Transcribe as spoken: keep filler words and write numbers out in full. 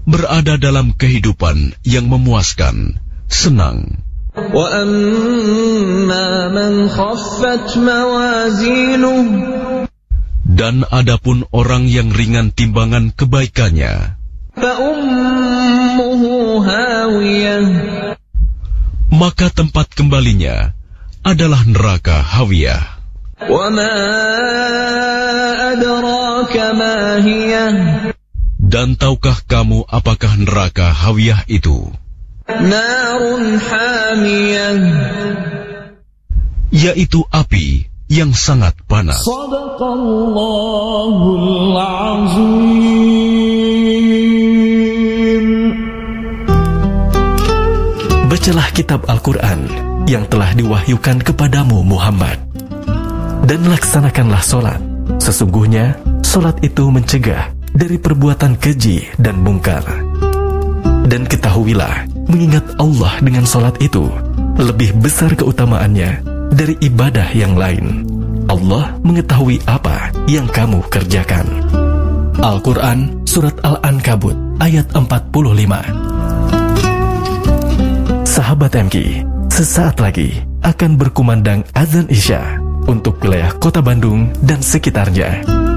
berada dalam kehidupan yang memuaskan, senang. Dan adapun orang yang ringan timbangan kebaikannya, maka tempat kembalinya adalah neraka hawiyah. Dan tahukah kamu apakah neraka hawiyah itu? Yaitu api yang sangat panas. Bacalah kitab Al-Quran yang telah diwahyukan kepadamu Muhammad, dan laksanakanlah solat. Sesungguhnya solat itu mencegah dari perbuatan keji dan mungkar. Dan ketahuilah, mengingat Allah dengan solat itu lebih besar keutamaannya dari ibadah yang lain. Allah mengetahui apa yang kamu kerjakan. Al-Quran Surat Al-Ankabut ayat empat puluh lima. Sahabat M K, sesaat lagi akan berkumandang azan Isya untuk wilayah Kota Bandung dan sekitarnya.